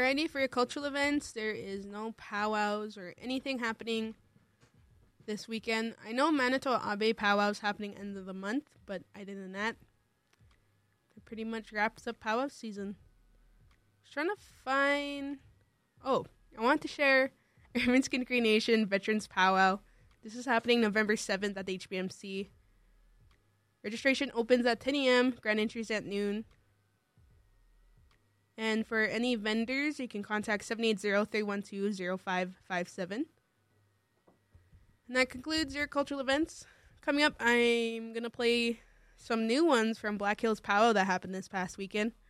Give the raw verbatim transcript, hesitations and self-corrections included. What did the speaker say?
Alrighty, for your cultural events, there is no powwows or anything happening this weekend. I know Manitoba Abe powwow's happening end of the month, but other than that, it pretty much wraps up powwow season. Just trying to find... Oh, I want to share Ermineskin Cree Nation Veterans Powwow. This is happening November seventh at the H B M C. Registration opens at ten a.m., grand entry is at noon. And for any vendors, you can contact seven eight zero, three one two, zero five five seven. And that concludes your cultural events. Coming up, I'm going to play some new ones from Black Hills Powwow that happened this past weekend.